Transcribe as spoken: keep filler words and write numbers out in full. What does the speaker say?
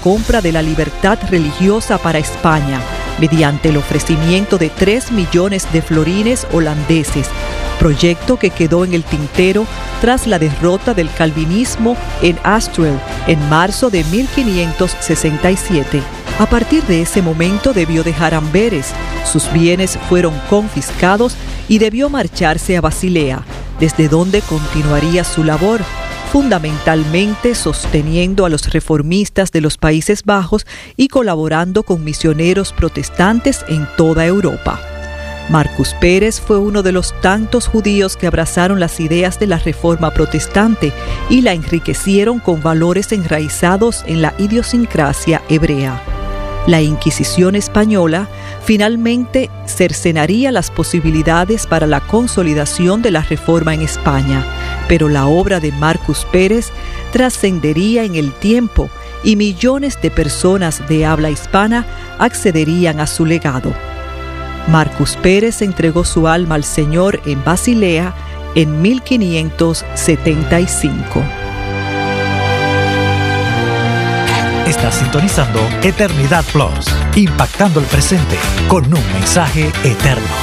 compra de la libertad religiosa para España, mediante el ofrecimiento de tres millones de florines holandeses, proyecto que quedó en el tintero tras la derrota del calvinismo en Astoril en marzo de mil quinientos sesenta y siete. A partir de ese momento debió dejar Amberes, sus bienes fueron confiscados y debió marcharse a Basilea, desde donde continuaría su labor, fundamentalmente sosteniendo a los reformistas de los Países Bajos y colaborando con misioneros protestantes en toda Europa. Marcus Pérez fue uno de los tantos judíos que abrazaron las ideas de la Reforma protestante y la enriquecieron con valores enraizados en la idiosincrasia hebrea. La Inquisición española finalmente cercenaría las posibilidades para la consolidación de la Reforma en España, pero la obra de Marcus Pérez trascendería en el tiempo y millones de personas de habla hispana accederían a su legado. Marcus Pérez entregó su alma al Señor en Basilea en mil quinientos setenta y cinco. Estás sintonizando Eternidad Plus, impactando el presente con un mensaje eterno.